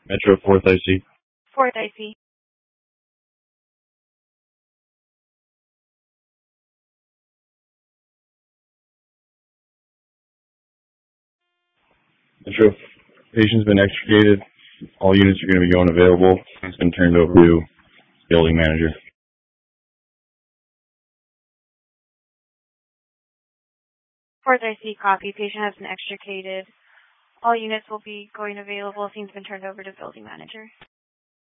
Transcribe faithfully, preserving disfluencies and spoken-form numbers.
Metro fourth I C. Fourth I C. Metro, patient's been extricated. All units are going to be going available. It's been turned over to building manager. Fourth I C, copy. Patient has been extricated. All units will be going available. Scene's been turned over to building manager.